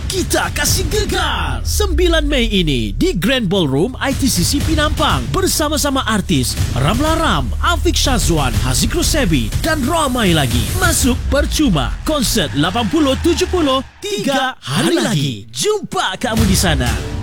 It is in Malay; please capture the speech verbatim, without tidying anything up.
kita kasih gegar sembilan Mei ini di Grand Ballroom I T C C Penampang bersama-sama artis Ramla Ram, Afiq Syazwan, Haziq Rosebi dan ramai lagi. Masuk percuma. Konsert lapan puluh tujuh puluh tiga hari lagi. Jumpa kamu di sana.